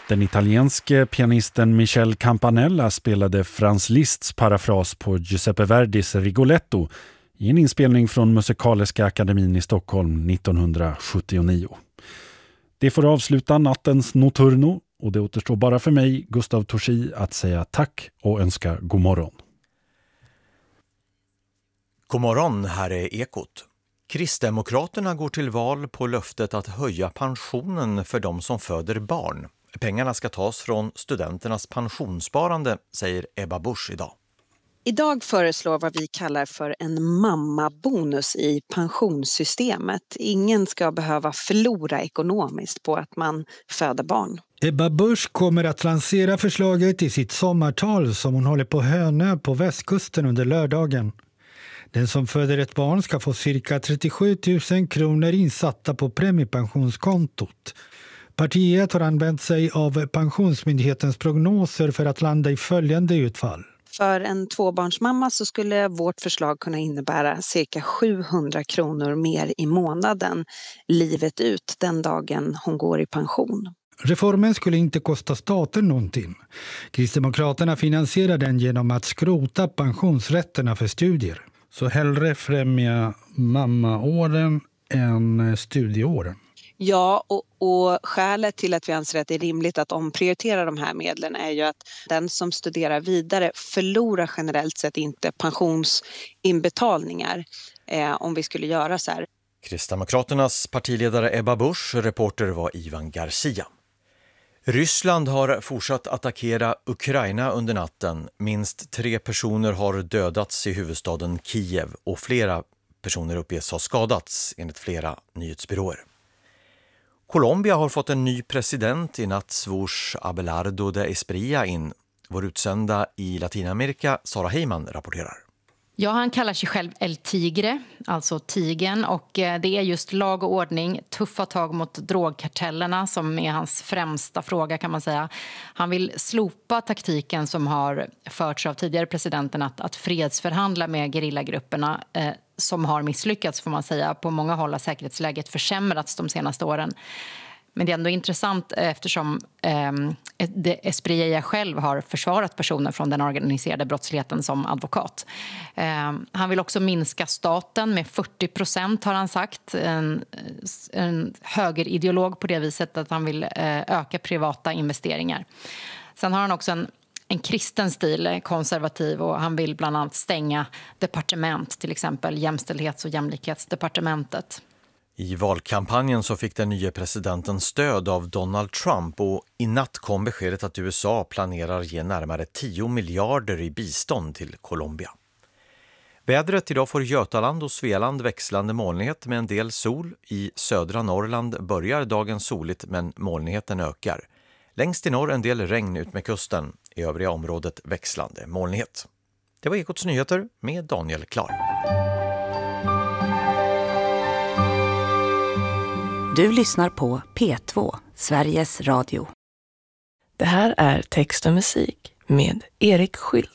Den italienske pianisten Michel Campanella spelade Franz Liszts parafras på Giuseppe Verdis Rigoletto i en inspelning från Musikaliska akademin i Stockholm 1979. Det får avsluta nattens Notturno och det återstår bara för mig, Gustav Torsi, att säga tack och önska god morgon. God morgon, här är Ekot. Kristdemokraterna går till val på löftet att höja pensionen för de som föder barn. Pengarna ska tas från studenternas pensionssparande, säger Ebba Busch idag. Idag föreslår vad vi kallar för en mammabonus i pensionssystemet. Ingen ska behöva förlora ekonomiskt på att man föder barn. Ebba Busch kommer att lansera förslaget i sitt sommartal som hon håller på Hönö på västkusten under lördagen. Den som föder ett barn ska få cirka 37 000 kronor insatta på premiepensionskontot. Partiet har använt sig av Pensionsmyndighetens prognoser för att landa i följande utfall. För en tvåbarnsmamma så skulle vårt förslag kunna innebära cirka 700 kronor mer i månaden livet ut den dagen hon går i pension. Reformen skulle inte kosta staten någonting. Kristdemokraterna finansierar den genom att skrota pensionsrätterna för studier. Så hellre främja mammaåren än studieåren. Ja, och skälet till att vi anser att det är rimligt att omprioritera de här medlen är ju att den som studerar vidare förlorar generellt sett inte pensionsinbetalningar om vi skulle göra så här. Kristdemokraternas partiledare Ebba Busch, reporter var Ivan Garcia. Ryssland har fortsatt attackera Ukraina under natten. Minst 3 personer har dödats i huvudstaden Kiev och flera personer uppges ha skadats enligt flera nyhetsbyråer. Colombia har fått en ny president i natt, svors Abelardo de Esprilla in. Vår utsända i Latinamerika, Sara Heyman, rapporterar. Ja, han kallar sig själv El Tigre, alltså tigen, och det är just lag och ordning, tuffa tag mot drogkartellerna som är hans främsta fråga kan man säga. Han vill slopa taktiken som har förts av tidigare presidenten att fredsförhandla med gerillagrupperna som har misslyckats får man säga. På många håll har säkerhetsläget försämrats de senaste åren. Men det är ändå intressant eftersom Esprilla själv har försvarat personer från den organiserade brottsligheten som advokat. Han vill också minska staten med 40% har han sagt. En högerideolog på det viset att han vill öka privata investeringar. Sen har han också en kristen stil, konservativ, och han vill bland annat stänga departement, till exempel jämställdhets- och jämlikhetsdepartementet. I valkampanjen så fick den nya presidenten stöd av Donald Trump och i natt kom beskedet att USA planerar ge närmare 10 miljarder i bistånd till Colombia. Vädret idag får Götaland och Svealand växlande molnighet med en del sol. I södra Norrland börjar dagen soligt men molnigheten ökar. Längst i norr en del regn ut med kusten, i övriga området växlande molnighet. Det var Ekots nyheter med Daniel Klar. Du lyssnar på P2, Sveriges Radio. Det här är Text och musik med Erik Skylt.